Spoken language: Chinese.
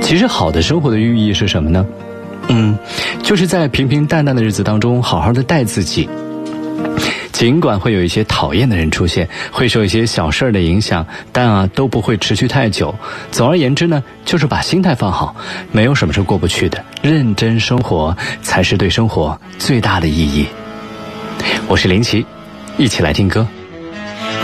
其实好的生活的寓意是什么呢？就是在平平淡淡的日子当中好好的待自己。尽管会有一些讨厌的人出现，会受一些小事的影响，但都不会持续太久。总而言之呢，就是把心态放好，没有什么是过不去的，认真生活才是对生活最大的意义。我是林奇，一起来听歌。